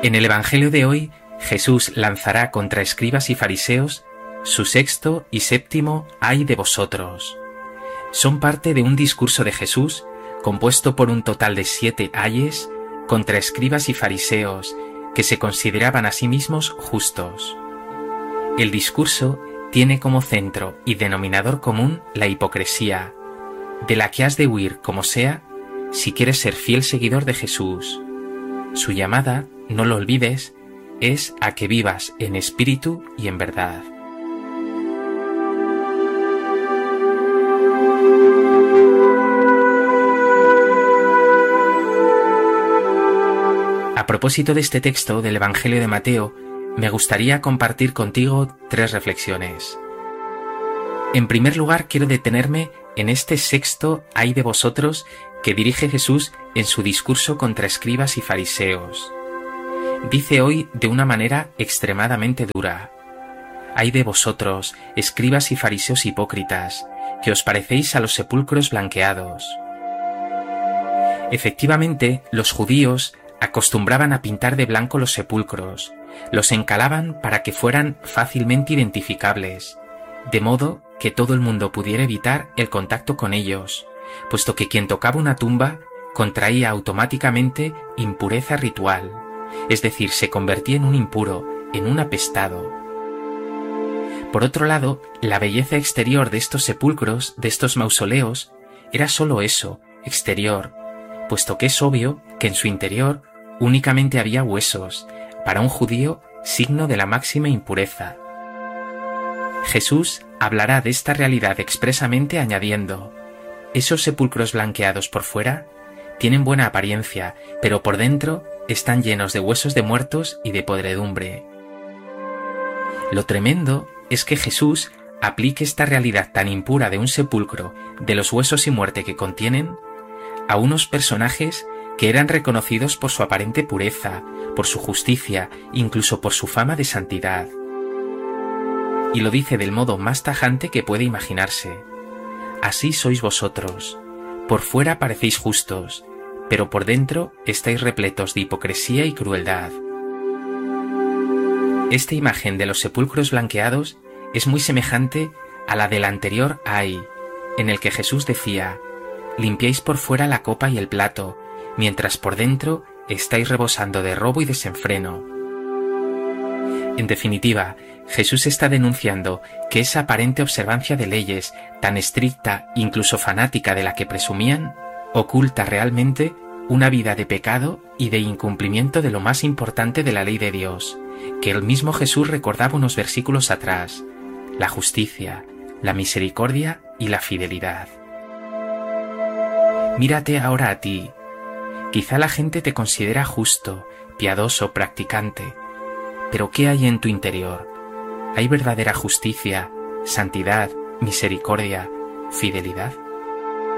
En el Evangelio de hoy, Jesús lanzará contra escribas y fariseos su sexto y séptimo «ay de vosotros». Son parte de un discurso de Jesús compuesto por un total de 7 ayes contra escribas y fariseos que se consideraban a sí mismos justos. El discurso tiene como centro y denominador común la hipocresía, de la que has de huir como sea si quieres ser fiel seguidor de Jesús. Su llamada, no lo olvides, es a que vivas en espíritu y en verdad. A propósito de este texto del Evangelio de Mateo, me gustaría compartir contigo 3 reflexiones. En primer lugar, quiero detenerme en este sexto «ay de vosotros» que dirige Jesús en su discurso contra escribas y fariseos. Dice hoy de una manera extremadamente dura: «Ay de vosotros, escribas y fariseos hipócritas, que os parecéis a los sepulcros blanqueados». Efectivamente, los judíos acostumbraban a pintar de blanco los sepulcros, los encalaban para que fueran fácilmente identificables, de modo que todo el mundo pudiera evitar el contacto con ellos, puesto que quien tocaba una tumba contraía automáticamente impureza ritual, es decir, se convertía en un impuro, en un apestado. Por otro lado, la belleza exterior de estos sepulcros, de estos mausoleos, era solo eso, exterior, puesto que es obvio que en su interior únicamente había huesos, para un judío signo de la máxima impureza. Jesús hablará de esta realidad expresamente añadiendo: esos sepulcros blanqueados por fuera tienen buena apariencia, pero por dentro están llenos de huesos de muertos y de podredumbre. Lo tremendo es que Jesús aplique esta realidad tan impura de un sepulcro, de los huesos y muerte que contienen, a unos personajes que eran reconocidos por su aparente pureza, por su justicia, incluso por su fama de santidad. Y lo dice del modo más tajante que puede imaginarse: así sois vosotros, por fuera parecéis justos, pero por dentro estáis repletos de hipocresía y crueldad. Esta imagen de los sepulcros blanqueados es muy semejante a la del anterior ay, en el que Jesús decía: limpiáis por fuera la copa y el plato, mientras por dentro estáis rebosando de robo y desenfreno. En definitiva, Jesús está denunciando que esa aparente observancia de leyes, tan estricta, incluso fanática de la que presumían, oculta realmente una vida de pecado y de incumplimiento de lo más importante de la ley de Dios, que el mismo Jesús recordaba unos versículos atrás: la justicia, la misericordia y la fidelidad. Mírate ahora a ti. Quizá la gente te considera justo, piadoso, practicante, pero ¿qué hay en tu interior? ¿Hay verdadera justicia, santidad, misericordia, fidelidad?